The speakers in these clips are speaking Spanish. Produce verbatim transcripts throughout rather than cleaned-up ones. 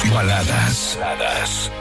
Baladas. Baladas.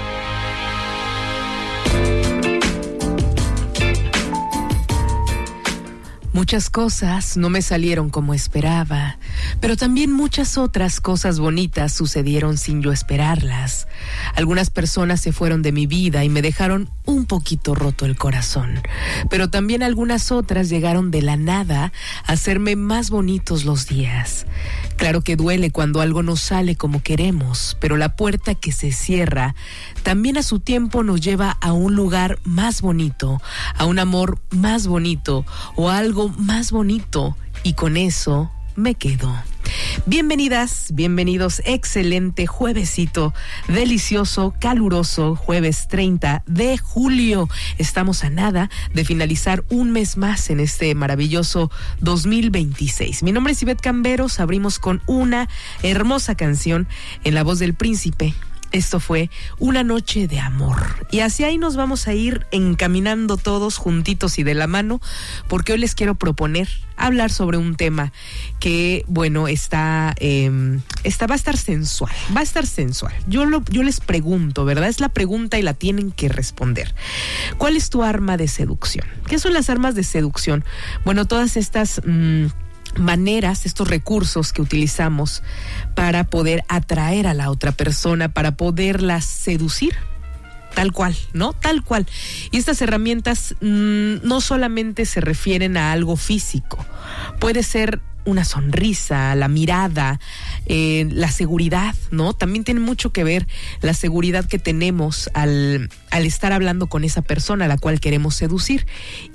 Muchas cosas no me salieron como esperaba, pero también muchas otras cosas bonitas sucedieron sin yo esperarlas. Algunas personas se fueron de mi vida y me dejaron un poquito roto el corazón, pero también algunas otras llegaron de la nada a hacerme más bonitos los días. Claro que duele cuando algo no sale como queremos, pero la puerta que se cierra también a su tiempo nos lleva a un lugar más bonito, a un amor más bonito o a algo más bonito, y con eso me quedo. Bienvenidas, bienvenidos, excelente juevesito, delicioso, caluroso, jueves treinta de julio. Estamos a nada de finalizar un mes más en este maravilloso dos mil veintiséis. Mi nombre es Ivette Camberos, abrimos con una hermosa canción en la voz del Príncipe. Esto fue Una Noche de Amor. Y hacia ahí nos vamos a ir encaminando todos juntitos y de la mano, porque hoy les quiero proponer hablar sobre un tema que, bueno, está, eh, está, va a estar sensual, va a estar sensual. Yo, lo, yo les pregunto, ¿verdad? Es la pregunta y la tienen que responder. ¿Cuál es tu arma de seducción? ¿Qué son las armas de seducción? Bueno, todas estas... Mmm, maneras, estos recursos que utilizamos para poder atraer a la otra persona, para poderla seducir, tal cual, ¿no? Tal cual. Y estas herramientas mmm, no solamente se refieren a algo físico, puede ser una sonrisa, la mirada, eh, la seguridad, ¿no? También tiene mucho que ver la seguridad que tenemos al, al estar hablando con esa persona a la cual queremos seducir.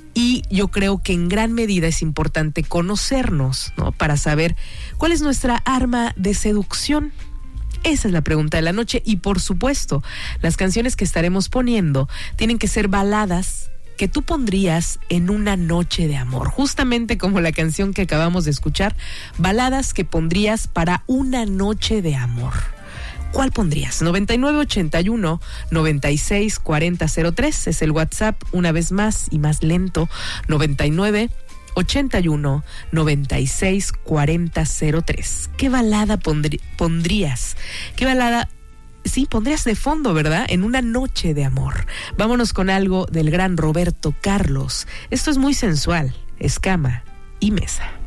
Y yo creo que en gran medida es importante conocernos, ¿no? Para saber cuál es nuestra arma de seducción. Esa es la pregunta de la noche. Y por supuesto, las canciones que estaremos poniendo tienen que ser baladas que tú pondrías en una noche de amor. Justamente como la canción que acabamos de escuchar, baladas que pondrías para una noche de amor. ¿Cuál pondrías? noventa y nueve ochenta y uno noventa y seis cuarenta cero tres es el WhatsApp, una vez más y más lento, noventa y nueve ochenta y uno noventa y seis cuarenta cero tres. ¿Qué balada pondrí- pondrías? ¿Qué balada, sí, pondrías de fondo, verdad? En una noche de amor. Vámonos con algo del gran Roberto Carlos. Esto es muy sensual, Escama y Mesa.